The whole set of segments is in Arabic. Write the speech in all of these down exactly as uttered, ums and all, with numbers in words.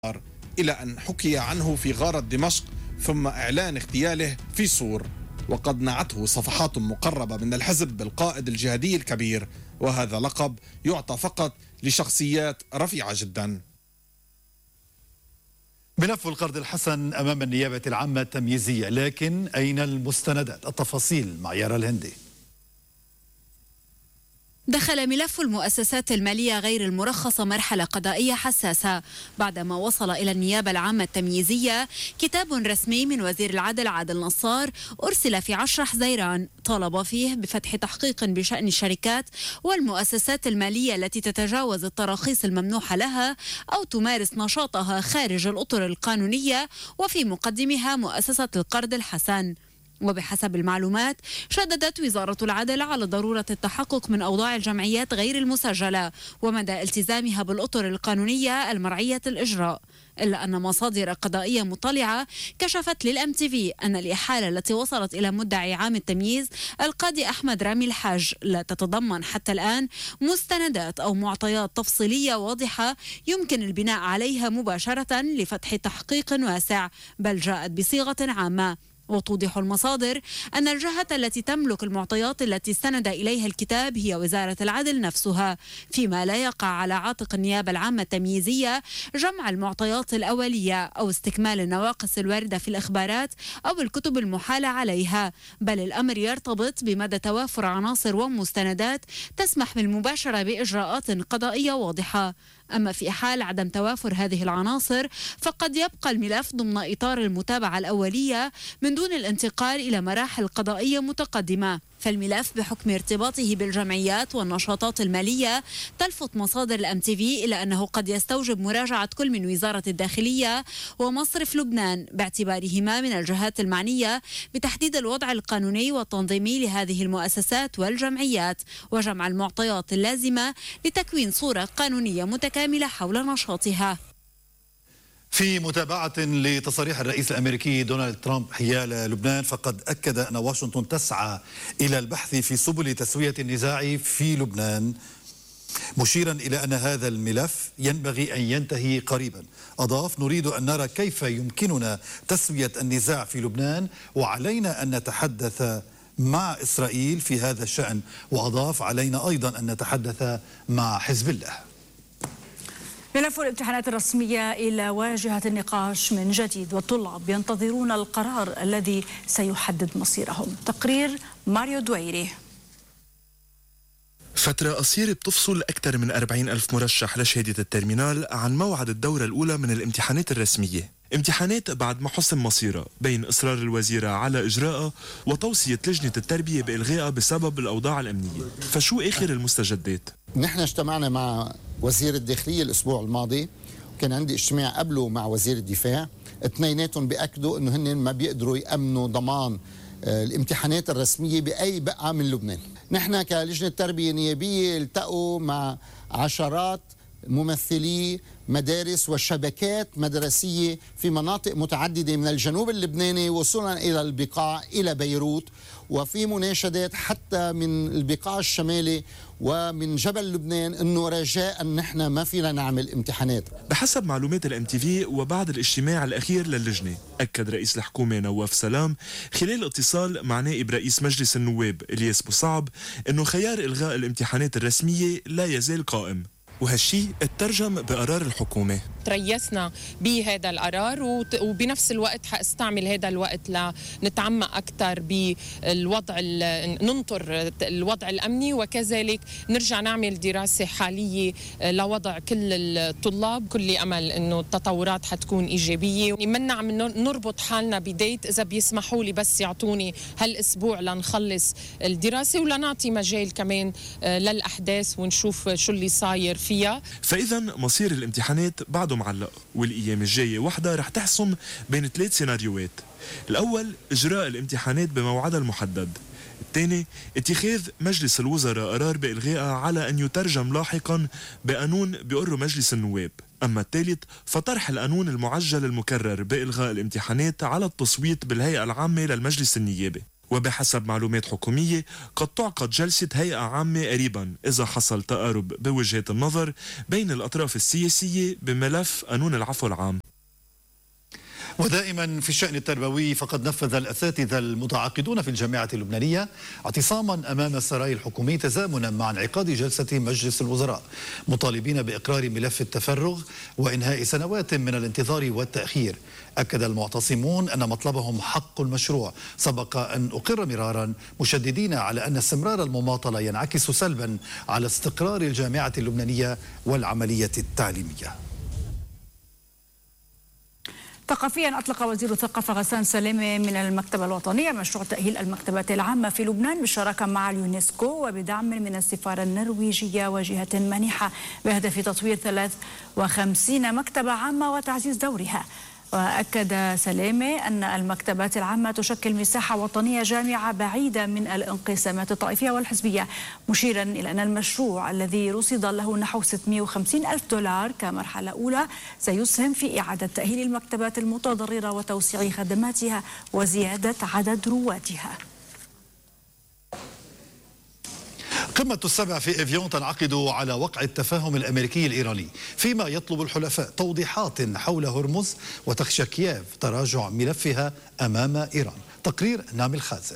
إلى أن حكي عنه في غارة دمشق ثم إعلان اغتياله في صور، وقد نعته صفحات مقربة من الحزب بالقائد الجهادي الكبير، وهذا لقب يعطى فقط لشخصيات رفيعة جدا. ملف القرض الحسن أمام النيابة العامة التمييزية، لكن أين المستندات؟ التفاصيل مع يارا الهندي. دخل ملف المؤسسات المالية غير المرخصة مرحلة قضائية حساسة بعدما وصل إلى النيابة العامة التمييزية كتاب رسمي من وزير العدل عادل نصار أرسل في عشرة حزيران طالب فيه بفتح تحقيق بشأن الشركات والمؤسسات المالية التي تتجاوز التراخيص الممنوحة لها أو تمارس نشاطها خارج الأطر القانونية، وفي مقدمها مؤسسة القرض الحسن. وبحسب المعلومات شددت وزارة العدل على ضرورة التحقق من أوضاع الجمعيات غير المسجلة ومدى التزامها بالأطر القانونية المرعية الإجراء، إلا أن مصادر قضائية مطلعة كشفت للأم تي في أن الإحالة التي وصلت إلى مدعي عام التمييز القاضي أحمد رامي الحاج لا تتضمن حتى الآن مستندات أو معطيات تفصيلية واضحة يمكن البناء عليها مباشرة لفتح تحقيق واسع، بل جاءت بصيغة عامة. وتوضح المصادر أن الجهة التي تملك المعطيات التي استند إليها الكتاب هي وزارة العدل نفسها، فيما لا يقع على عاتق النيابة العامة التمييزية جمع المعطيات الأولية أو استكمال النواقص الواردة في الإخبارات أو الكتب المحالة عليها، بل الأمر يرتبط بمدى توافر عناصر ومستندات تسمح بالمباشرة بإجراءات قضائية واضحة. أما في حال عدم توافر هذه العناصر فقد يبقى الملف ضمن إطار المتابعة الأولية من دون الانتقال إلى مراحل قضائية متقدمة. فالملف بحكم ارتباطه بالجمعيات والنشاطات المالية تلفت مصادر الام تي في إلى أنه قد يستوجب مراجعة كل من وزارة الداخلية ومصرف لبنان باعتبارهما من الجهات المعنية بتحديد الوضع القانوني والتنظيمي لهذه المؤسسات والجمعيات وجمع المعطيات اللازمة لتكوين صورة قانونية متكاملة حول نشاطها. في متابعة لتصاريح الرئيس الأمريكي دونالد ترامب حيال لبنان، فقد أكد أن واشنطن تسعى إلى البحث في سبل تسوية النزاع في لبنان، مشيرا إلى أن هذا الملف ينبغي أن ينتهي قريبا. أضاف: نريد أن نرى كيف يمكننا تسوية النزاع في لبنان وعلينا أن نتحدث مع إسرائيل في هذا الشأن. وأضاف: علينا أيضا أن نتحدث مع حزب الله. ملف الامتحانات الرسمية إلى واجهة النقاش من جديد، والطلاب ينتظرون القرار الذي سيحدد مصيرهم. تقرير ماريو دويري. فترة قصيرة بتفصل أكثر من أربعين ألف مرشح لشهادة الترمينال عن موعد الدورة الأولى من الامتحانات الرسمية، امتحانات بعد ما حسم مصيرها بين إصرار الوزيرة على إجراءها وتوصية لجنة التربية بإلغائها بسبب الأوضاع الأمنية. فشو آخر المستجدات؟ نحن اجتمعنا مع وزير الداخلية الأسبوع الماضي، وكان عندي اجتماع قبله مع وزير الدفاع، اثنيناتهم بيأكدوا أنه هن ما بيقدروا يأمنوا ضمان الامتحانات الرسمية بأي بقعة من لبنان. نحن كلجنة تربية نيابية التقوا مع عشرات ممثلي مدارس وشبكات مدرسية في مناطق متعددة من الجنوب اللبناني وصولا إلى البقاع إلى بيروت، وفي مناشدات حتى من البقاع الشمالي ومن جبل لبنان انه رجاء نحن ما فينا نعمل امتحانات. بحسب معلومات الام تي في وبعد الاجتماع الاخير للجنه، اكد رئيس الحكومه نواف سلام خلال اتصال مع نائب رئيس مجلس النواب الياس بوصعب انه خيار الغاء الامتحانات الرسميه لا يزال قائم، وهالشي اترجم بقرار الحكومة. تريسنا بهذا القرار وبنفس الوقت حاستعمل هذا الوقت لنتعمق أكثر بالوضع، ننطر الوضع الأمني، وكذلك نرجع نعمل دراسة حالية لوضع كل الطلاب. كل أمل أنه التطورات حتكون إيجابية، منا عم نربط حالنا بديت إذا بيسمحوا لي بس يعطوني هالأسبوع لنخلص الدراسة ولنعطي مجال كمان للأحداث ونشوف شو اللي صاير فيها. فإذا مصير الامتحانات بعده معلق، والأيام الجاية وحدة رح تحسم بين ثلاث سيناريوهات. الأول إجراء الامتحانات بموعدها المحدد، الثاني اتخاذ مجلس الوزراء قرار بإلغائها على أن يترجم لاحقا بقانون بيقره مجلس النواب، أما الثالث فطرح القانون المعجل المكرر بإلغاء الامتحانات على التصويت بالهيئة العامة للمجلس النيابي. وبحسب معلومات حكومية قد تعقد جلسة هيئة عامة قريبا إذا حصل تقارب بوجهات النظر بين الأطراف السياسية بملف قانون العفو العام. ودائما في الشأن التربوي فقد نفذ الأساتذة المتعاقدون في الجامعة اللبنانية اعتصاما أمام السراي الحكومي تزامنا مع انعقاد جلسة مجلس الوزراء، مطالبين بإقرار ملف التفرغ وإنهاء سنوات من الانتظار والتأخير. أكد المعتصمون أن مطلبهم حق مشروع سبق أن أقر مرارا، مشددين على أن استمرار المماطلة ينعكس سلبا على استقرار الجامعة اللبنانية والعملية التعليمية. ثقافيا أطلق وزير الثقافة غسان سلامة من المكتبة الوطنية مشروع تأهيل المكتبات العامة في لبنان بالشراكة مع اليونسكو وبدعم من السفارة النرويجية وجهة مانحة بهدف تطوير ثلاث وخمسين مكتبة عامة وتعزيز دورها. وأكد سلامة أن المكتبات العامة تشكل مساحة وطنية جامعة بعيدة من الانقسامات الطائفية والحزبية، مشيرا إلى أن المشروع الذي رصد له نحو ستمئة وخمسين ألف دولار كمرحلة أولى سيسهم في إعادة تأهيل المكتبات المتضررة وتوسيع خدماتها وزيادة عدد روادها. قمة السبع في إفيون تنعقد على وقع التفاهم الأمريكي الإيراني، فيما يطلب الحلفاء توضيحات حول هرمز وتخشى كييف تراجع ملفها أمام إيران. تقرير نامل خازن.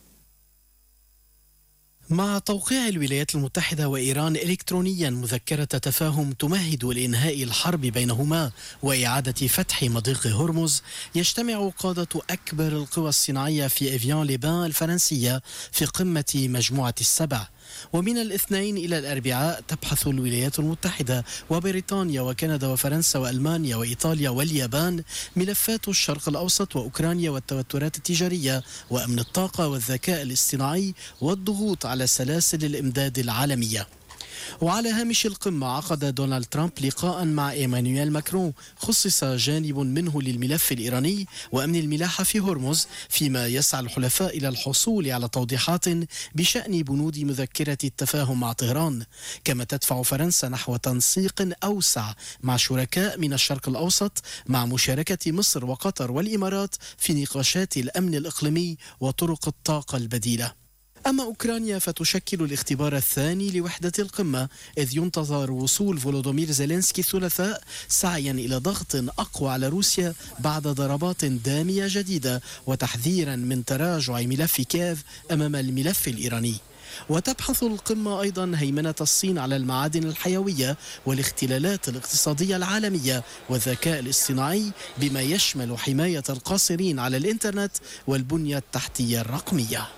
مع توقيع الولايات المتحدة وإيران إلكترونيا مذكرة تفاهم تمهد لإنهاء الحرب بينهما وإعادة فتح مضيق هرمز، يجتمع قادة أكبر القوى الصناعية في إفيون لبان الفرنسية في قمة مجموعة السبع. ومن الاثنين إلى الأربعاء تبحث الولايات المتحدة وبريطانيا وكندا وفرنسا وألمانيا وإيطاليا واليابان ملفات الشرق الأوسط وأوكرانيا والتوترات التجارية وأمن الطاقة والذكاء الاصطناعي والضغوط على سلاسل الإمداد العالمية. وعلى هامش القمة عقد دونالد ترامب لقاء مع إيمانويل ماكرون خصص جانب منه للملف الإيراني وأمن الملاحة في هرمز، فيما يسعى الحلفاء إلى الحصول على توضيحات بشأن بنود مذكرة التفاهم مع طهران. كما تدفع فرنسا نحو تنسيق أوسع مع شركاء من الشرق الأوسط مع مشاركة مصر وقطر والإمارات في نقاشات الأمن الإقليمي وطرق الطاقة البديلة. أما أوكرانيا فتشكل الاختبار الثاني لوحدة القمة، إذ ينتظر وصول فولودومير زيلينسكي الثلاثاء سعيا إلى ضغط أقوى على روسيا بعد ضربات دامية جديدة وتحذيرا من تراجع ملف كييف أمام الملف الإيراني. وتبحث القمة أيضا هيمنة الصين على المعادن الحيوية والاختلالات الاقتصادية العالمية والذكاء الاصطناعي، بما يشمل حماية القاصرين على الإنترنت والبنية التحتية الرقمية.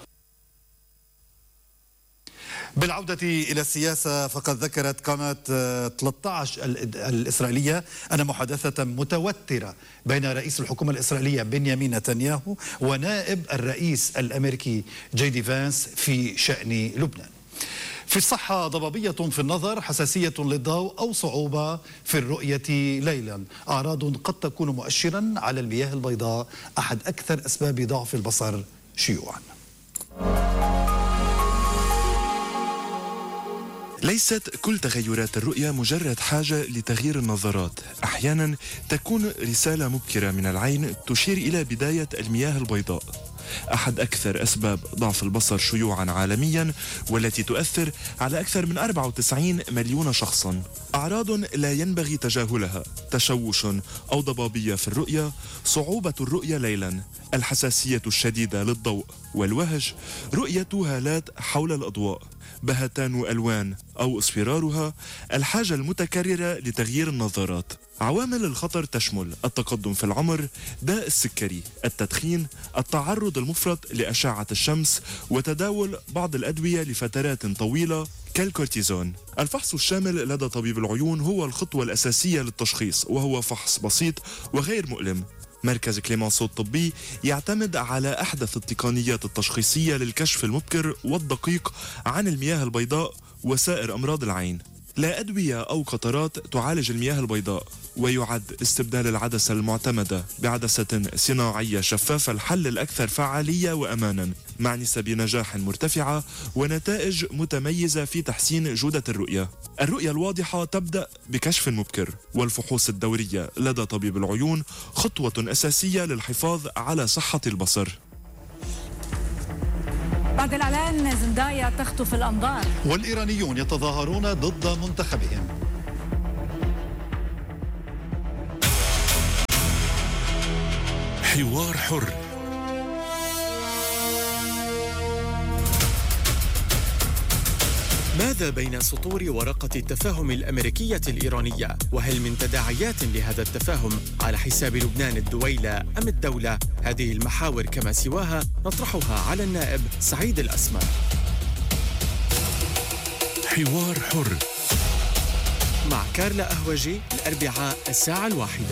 بالعودة إلى السياسة، فقد ذكرت قناة ثلاثة عشر الإسرائيلية أن محادثة متوترة بين رئيس الحكومة الإسرائيلية بنيامين نتنياهو ونائب الرئيس الأمريكي جي دي فانس في شأن لبنان. في الصحة ضبابية في النظر، حساسية للضوء أو صعوبة في الرؤية ليلا، أعراض قد تكون مؤشرا على المياه البيضاء، أحد أكثر أسباب ضعف البصر شيوعا. ليست كل تغيرات الرؤية مجرد حاجة لتغيير النظرات، أحيانا تكون رسالة مبكرة من العين تشير إلى بداية المياه البيضاء، أحد أكثر أسباب ضعف البصر شيوعا عالميا والتي تؤثر على أكثر من أربعة وتسعين مليون شخصا. أعراض لا ينبغي تجاهلها: تشوش أو ضبابية في الرؤية، صعوبة الرؤية ليلا، الحساسية الشديدة للضوء والوهج، رؤية هالات حول الأضواء، بهتان ألوان أو اصفرارها، الحاجة المتكررة لتغيير النظارات. عوامل الخطر تشمل التقدم في العمر، داء السكري، التدخين، التعرض المفرط لأشعة الشمس، وتداول بعض الأدوية لفترات طويلة كالكورتيزون. الفحص الشامل لدى طبيب العيون هو الخطوة الأساسية للتشخيص، وهو فحص بسيط وغير مؤلم. مركز كليمانسو الطبي يعتمد على أحدث التقنيات التشخيصية للكشف المبكر والدقيق عن المياه البيضاء وسائر أمراض العين. لا أدوية أو قطرات تعالج المياه البيضاء، ويعد استبدال العدسة المعتمدة بعدسة صناعية شفافة الحل الأكثر فعالية وأمانا، مع نسب نجاح مرتفعة ونتائج متميزة في تحسين جودة الرؤية. الرؤية الواضحة تبدأ بكشف مبكر، والفحوص الدورية لدى طبيب العيون خطوة أساسية للحفاظ على صحة البصر. بعد الإعلان زندايا تخطف الأنظار، والإيرانيون يتظاهرون ضد منتخبهم. حوار حر. ماذا بين سطور ورقة التفاهم الأمريكية الإيرانية؟ وهل من تداعيات لهذا التفاهم على حساب لبنان الدويلة أم الدولة؟ هذه المحاور كما سواها نطرحها على النائب سعيد الأسمر. حوار حر مع كارلا أهوجي الأربعاء الساعة الواحدة.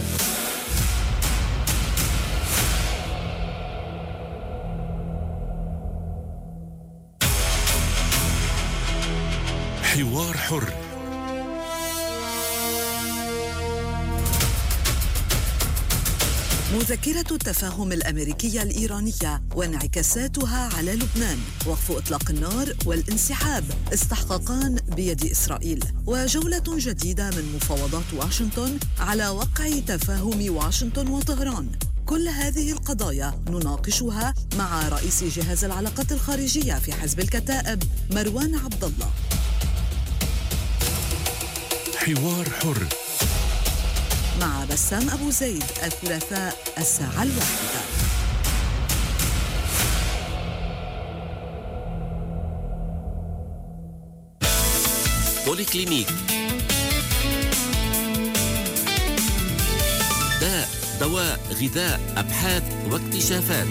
حوار حر. مذكرة التفاهم الأمريكية الإيرانية وانعكاساتها على لبنان، وقف إطلاق النار والانسحاب استحقاقان بيد إسرائيل، وجولة جديدة من مفاوضات واشنطن على وقع تفاهم واشنطن وطهران. كل هذه القضايا نناقشها مع رئيس جهاز العلاقات الخارجية في حزب الكتائب مروان عبد الله. حوار حر مع بسام أبو زيد الثلاثاء الساعة الواحدة. بوليكلينيك، داء دواء غذاء أبحاث واكتشافات.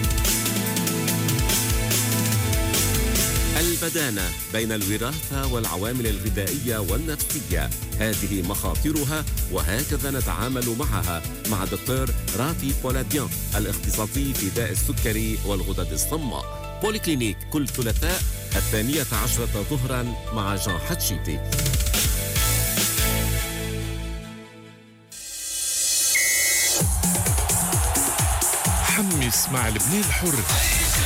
البدانة بين الوراثة والعوامل الغذائية والنفسية، هذه مخاطرها وهكذا نتعامل معها مع دكتور رافي بولاديان الاختصاصي في داء السكري والغدد الصماء. بوليكلينيك كل ثلاثاء الثانية عشرة ظهرا مع جان حتشيتي. حمس مع لبنان الحر.